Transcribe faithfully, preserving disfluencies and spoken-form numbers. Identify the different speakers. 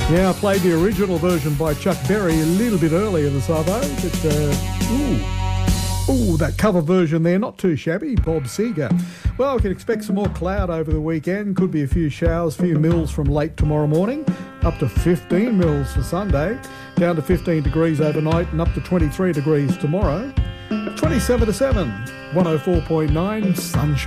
Speaker 1: Yeah, I played the original version by Chuck Berry a little bit earlier this arvo, but uh, ooh, ooh, that cover version there, not too shabby, Bob Seger. Well, we can expect some more cloud over the weekend. Could be a few showers, a few mils from late tomorrow morning, up to fifteen mils for Sunday, down to fifteen degrees overnight and up to twenty-three degrees tomorrow. twenty-seven to seven, one oh four point nine, sunshine.